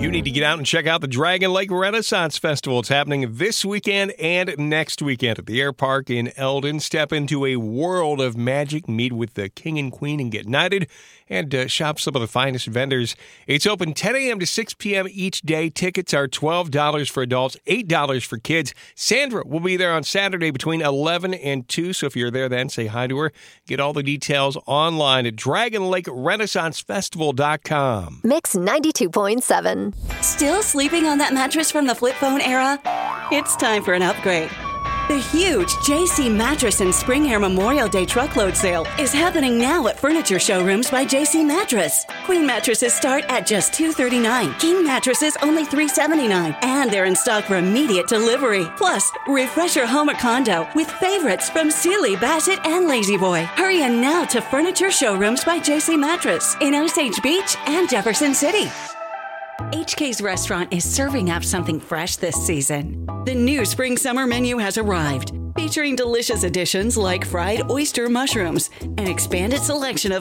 You need to get out and check out the Dragon Lake Renaissance Festival. It's happening this weekend and next weekend at the Air Park in Eldon. Step into a world of magic, meet with the king and queen and get knighted, and shop some of the finest vendors. It's open 10 a.m. to 6 p.m. each day. Tickets are $12 for adults, $8 for kids. Sandra will be there on Saturday between 11 and 2, so if you're there then, say hi to her. Get all the details online at DragonLakeRenaissanceFestival.com. Mix 92.7. Still sleeping on that mattress from the flip phone era? It's time for an upgrade. The huge JC Mattress and Spring Air Memorial Day truckload sale is happening now at Furniture Showrooms by JC Mattress. Queen mattresses start at just $239. King mattresses only $379. And they're in stock for immediate delivery. Plus, refresh your home or condo with favorites from Sealy, Bassett, and Lazy Boy. Hurry in now to Furniture Showrooms by JC Mattress in Osage Beach and Jefferson City. HK's Restaurant is serving up something fresh this season. The new spring-summer menu has arrived, featuring delicious additions like fried oyster mushrooms, an expanded selection of